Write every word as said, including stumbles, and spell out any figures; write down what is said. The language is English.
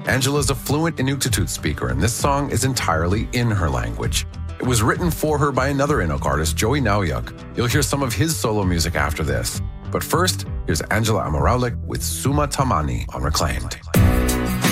Angela's a fluent Inuktitut speaker, and this song is entirely in her language. It was written for her by another Inuk artist, Joey Nauyuk. You'll hear some of his solo music after this. But first, here's Angela Amoraulik with Suma Tamani on Reclaimed.